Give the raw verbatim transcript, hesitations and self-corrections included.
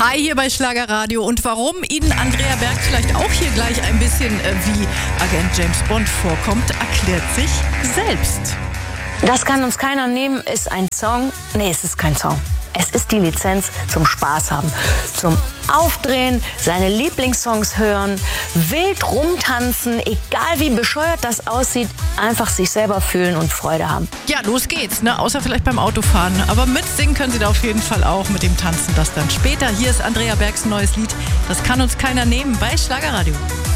Hi hier bei Schlagerradio. Und warum Ihnen Andrea Berg vielleicht auch hier gleich ein bisschen äh, wie Agent James Bond vorkommt, erklärt sich selbst. Das kann uns keiner nehmen, ist ein Song. Nee, es ist kein Song. Es ist die Lizenz zum Spaß haben, zum Aufdrehen, seine Lieblingssongs hören, wild rumtanzen, egal wie bescheuert das aussieht, einfach sich selber fühlen und Freude haben. Ja, los geht's, ne? Außer vielleicht beim Autofahren. Aber mitsingen können Sie da auf jeden Fall auch, mit dem Tanzen das dann später. Hier ist Andrea Bergs neues Lied. Das kann uns keiner nehmen bei Schlagerradio.